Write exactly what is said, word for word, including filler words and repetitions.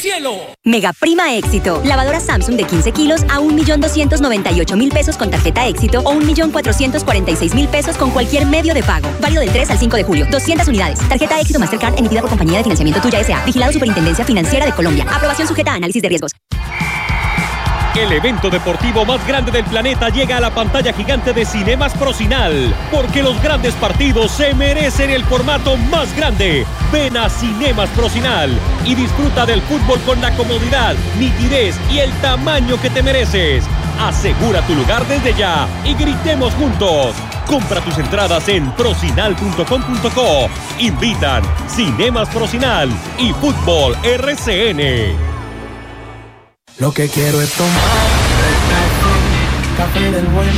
cielo. Mega Prima Éxito. Lavadora Samsung de quince kilos a un millón doscientos noventa y ocho mil pesos con tarjeta Éxito o un millón cuatrocientos cuarenta y seis mil pesos con cualquier medio de pago. Válido del tres al cinco de julio. doscientas unidades. Tarjeta Éxito Mastercard emitida por Compañía de Financiamiento Tuya S A. Vigilado Superintendencia Financiera de Colombia. Aprobación sujeta a análisis de riesgos. El evento deportivo más grande del planeta llega a la pantalla gigante de Cinemas Procinal, porque los grandes partidos se merecen el formato más grande. Ven a Cinemas Procinal y disfruta del fútbol con la comodidad, nitidez y el tamaño que te mereces. Asegura tu lugar desde ya y gritemos juntos. Compra tus entradas en procinal punto com punto co. Invitan Cinemas Procinal y Fútbol R C N. Lo que quiero es tomar café, café del bueno,